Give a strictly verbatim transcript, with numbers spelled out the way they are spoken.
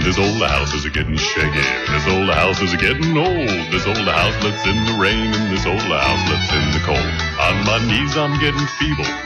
This old house is a-getting shaky. This old house is a-getting old. This old house lets in the rain, and this old house lets in the cold. On my knees I'm getting feeble.